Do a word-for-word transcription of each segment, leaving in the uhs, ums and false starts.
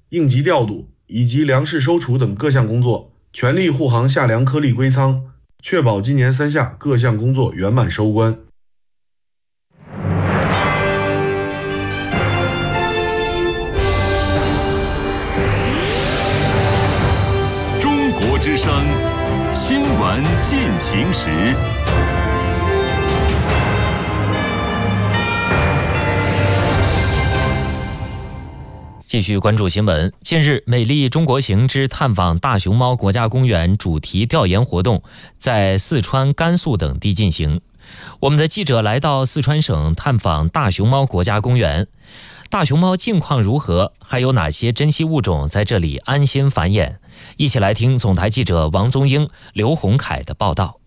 应急调度以及粮食收储等各项工作，全力护航夏粮颗粒归仓，确保今年三夏各项工作圆满收官。 中国之声新闻进行时。 继续关注新闻。近日，美丽中国行之探访大熊猫国家公园主题调研活动在四川、甘肃等地进行。我们的记者来到四川省探访大熊猫国家公园，大熊猫近况如何？还有哪些珍稀物种在这里安心繁衍？一起来听总台记者王宗英、刘洪凯的报道。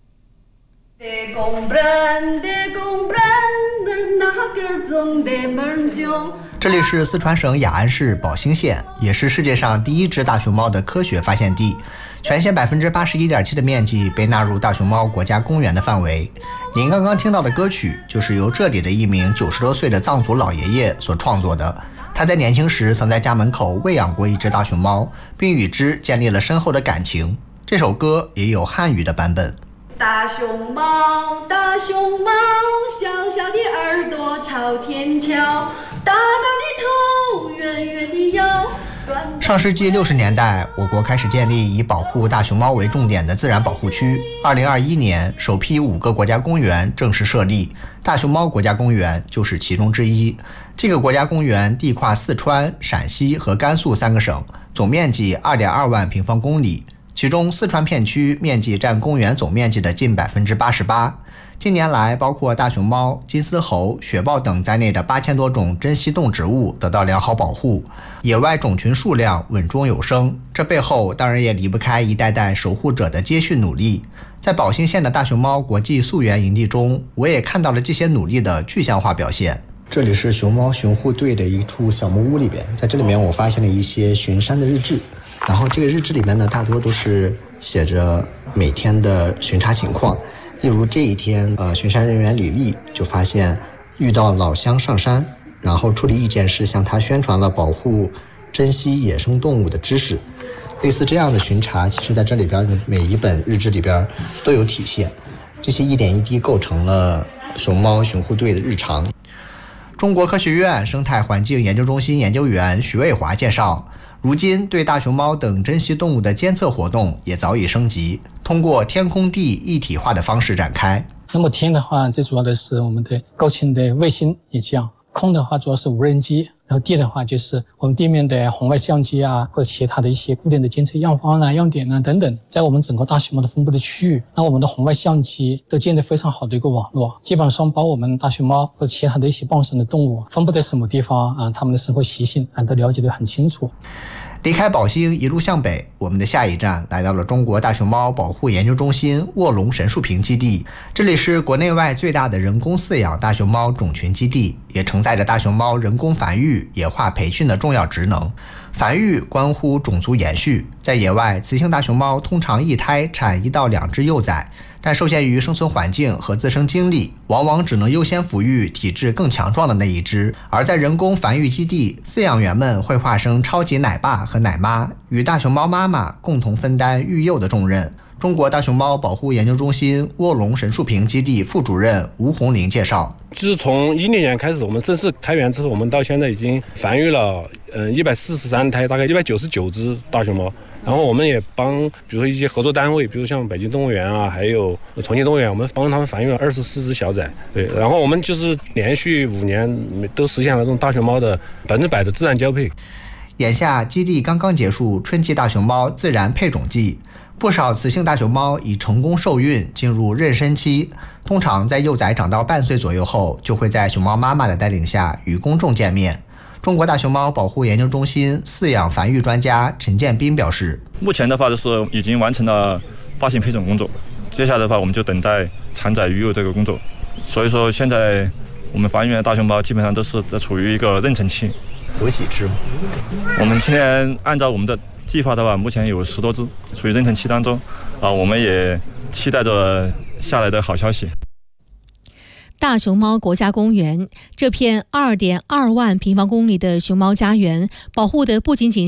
这里是四川省雅安市保兴县，也是世界上第一只大熊猫的科学发现地。全县百分之八十一点七的面积被纳入大熊猫国家公园的范围。您刚刚听到的歌曲就是由这里的一名九十多岁的藏族老爷爷所创作的。他在年轻时曾在家门口喂养过一只大熊猫，并与之建立了深厚的感情。这首歌也有汉语的版本。 大熊猫，大熊猫，小小的耳朵朝天翘，大大的头，圆圆的腰。 上世纪六十年代，我国开始建立以保护大熊猫为重点的自然保护区。二零二一年，首批五个国家公园正式设立，大熊猫国家公园就是其中之一。这个国家公园地跨四川、陕西和甘肃三个省，总面积二点二万平方公里。其中四川片区面积占公园总面积的近百分之八十八。近年来，包括大熊猫、金丝猴、雪豹等在内的八千多种珍稀动植物得到良好保护，野外种群数量稳中有升。这背后当然也离不开一代代守护者的接续努力。在保兴县的大熊猫国际溯源营地中，我也看到了这些努力的具象化表现。这里是熊猫巡护队的一处小木屋里边，在这里面我发现了一些巡山的日志。然后这个日志里面呢，大多都是写着每天的巡查情况。例如这一天，呃，巡山人员李丽就发现遇到老乡上山，然后处理意见是向他宣传了保护珍稀野生动物的知识。类似这样的巡查，其实在这里边每一本日志里边都有体现。这些一点一滴构成了熊猫巡护队的日常。中国科学院生态环境研究中心研究员徐卫华介绍，如今对大熊猫等珍稀动物的监测活动也早已升级，通过天空地一体化的方式展开。 那么天的话，最主要的是我们的高清的卫星影像，空的话主要是无人机，然后地的话就是我们地面的红外相机啊，或者其他的一些固定的监测样方啊、样点啊等等。在我们整个大熊猫的分布的区域，那我们的红外相机都建立非常好的一个网络，基本上把我们大熊猫或者其他的一些傍生的动物分布在什么地方啊，它们的生活习性啊都了解得很清楚。 离开保兴一路向北，我们的下一站来到了中国大熊猫保护研究中心卧龙神树坪基地。这里是国内外最大的人工饲养大熊猫种群基地，也承载着大熊猫人工繁育、野化培训的重要职能。繁育关乎种族延续，在野外，雌性大熊猫通常一胎产一到两只幼崽，但受限于生存环境和自身经历，往往只能优先抚育体质更强壮的那一只。而在人工繁育基地，饲养员们会化身超级奶爸和奶妈，与大熊猫妈妈共同分担育幼的重任。中国大熊猫保护研究中心卧龙神树坪基地副主任吴红林介绍， 自从一零年开始，我们正式开园之后，我们到现在已经繁育了嗯一百四十三胎，大概一百九十九只大熊猫。然后我们也帮，比如说一些合作单位，比如像北京动物园啊，还有重庆动物园，我们帮他们繁育了二十四只小崽。对，然后我们就是连续五年都实现了这种大熊猫的百分之百的自然交配。 眼下基地刚刚结束春季大熊猫自然配种季，不少雌性大熊猫已成功受孕进入妊娠期，通常在幼崽长到半岁左右后，就会在熊猫妈妈的带领下与公众见面。中国大熊猫保护研究中心饲养繁育专家陈建斌表示， 目前的话就是已经完成了发行配种工作，接下来的话我们就等待产崽育幼这个工作。所以说现在我们繁育的大熊猫基本上都是在处于一个妊娠期。 有几只？ 我们今天按照我们的计划的话，目前有十多只处于妊娠期当中啊，我们也期待着下来的好消息。 大熊猫国家公园这片 二点二万平方公里的熊猫家园，保护的不仅仅